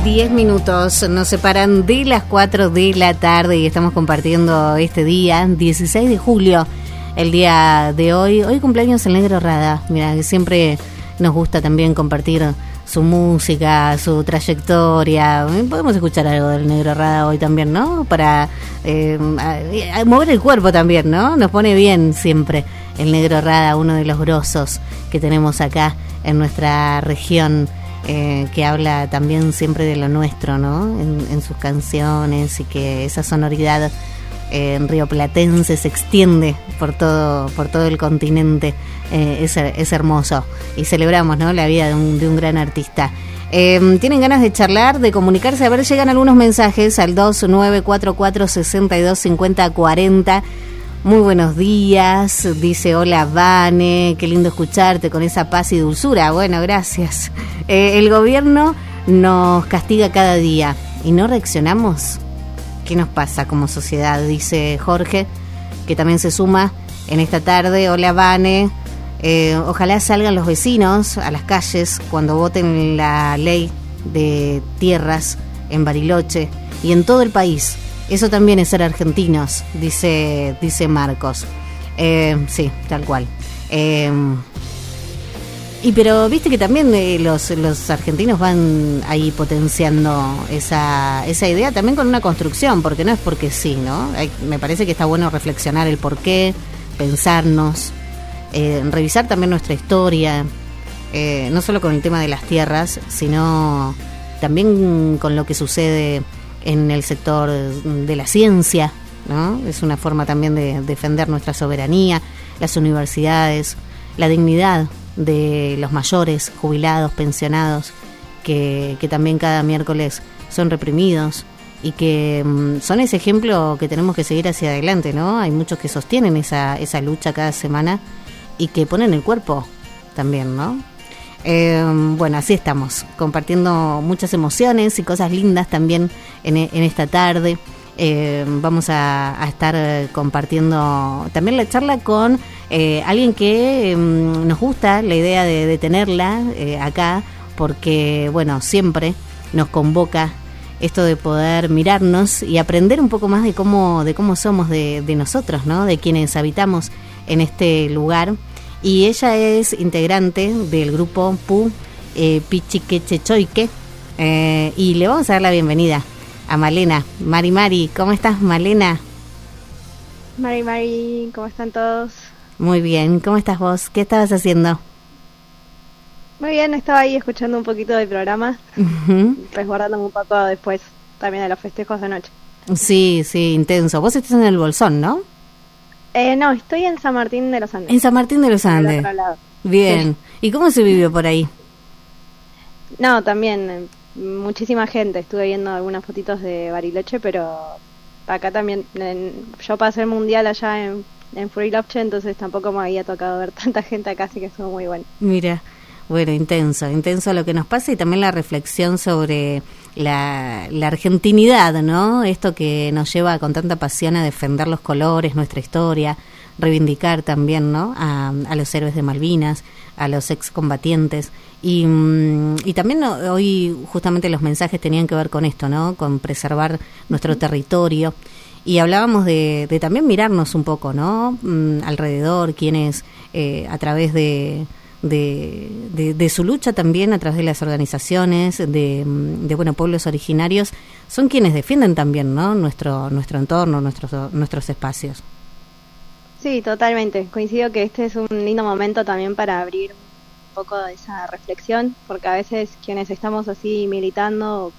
10 minutos nos separan de las 4 de la tarde y estamos compartiendo este día, 16 de julio, el día de hoy. Hoy cumpleaños el Negro Rada. Mira, que siempre nos gusta también compartir su música, su trayectoria. Podemos escuchar algo del Negro Rada hoy también, ¿no? Para mover el cuerpo también, ¿no? Nos pone bien siempre el Negro Rada, uno de los grosos que tenemos acá en nuestra región, que habla también siempre de lo nuestro, ¿no? En sus canciones, y que esa sonoridad rioplatense se extiende por todo el continente. Es hermoso y celebramos, ¿no?, la vida de un gran artista. ¿Tienen ganas de charlar, de comunicarse? A ver, llegan algunos mensajes al 2944-625040. Muy buenos días, dice: hola Vane, qué lindo escucharte con esa paz y dulzura. Bueno, gracias. El gobierno nos castiga cada día y no reaccionamos. ¿Qué nos pasa como sociedad?, dice Jorge, que también se suma en esta tarde. Hola Vane, ojalá salgan los vecinos a las calles cuando voten la ley de tierras en Bariloche y en todo el país. Eso también es ser argentinos, dice Marcos. Sí, tal cual. Pero viste que también los argentinos van ahí potenciando esa idea también con una construcción, porque no es porque sí, ¿no? Me parece que está bueno reflexionar el por qué, pensarnos, revisar también nuestra historia, no solo con el tema de las tierras, sino también con lo que sucede en el sector de la ciencia, ¿no? Es una forma también de defender nuestra soberanía, las universidades, la dignidad de los mayores, jubilados, pensionados, que también cada miércoles son reprimidos y que son ese ejemplo que tenemos que seguir hacia adelante, ¿no? Hay muchos que sostienen esa lucha cada semana y que ponen el cuerpo también, ¿no? Bueno, así estamos, compartiendo muchas emociones y cosas lindas también en esta tarde. Vamos a estar compartiendo también la charla con alguien que nos gusta la idea de tenerla acá, porque bueno, siempre nos convoca esto de poder mirarnos y aprender un poco más de cómo somos de nosotros, ¿no? De quienes habitamos en este lugar. Y ella es integrante del grupo Pu Pichiquechechoique, y le vamos a dar la bienvenida a Malena. Mari, ¿cómo estás, Malena? Mari, ¿cómo están todos? Muy bien, ¿cómo estás vos? ¿Qué estabas haciendo? Muy bien, estaba ahí escuchando un poquito del programa, resguardándome un poco después también de los festejos de noche. Sí, intenso. Vos estás en el Bolsón, ¿no? No, estoy en San Martín de los Andes. En San Martín de los Andes. Del otro lado. Bien. Sí. ¿Y cómo se vivió por ahí? No, también muchísima gente. Estuve viendo algunas fotitos de Bariloche, pero acá también. Yo pasé el mundial allá en Bariloche, entonces tampoco me había tocado ver tanta gente acá, así que estuvo muy bueno. Mira, bueno, intenso lo que nos pasa, y también la reflexión sobre la argentinidad, ¿no? Esto que nos lleva con tanta pasión a defender los colores, nuestra historia, reivindicar también, ¿no?, a los héroes de Malvinas, a los excombatientes, y también hoy justamente los mensajes tenían que ver con esto, ¿no?, con preservar nuestro territorio, y hablábamos de también mirarnos un poco, ¿no?, alrededor, quienes a través de su lucha también, a través de las organizaciones de pueblos originarios, son quienes defienden también, ¿no?, nuestro entorno, nuestros espacios. Sí, totalmente. Coincido que este es un lindo momento también para abrir un poco de esa reflexión, porque a veces quienes estamos así militando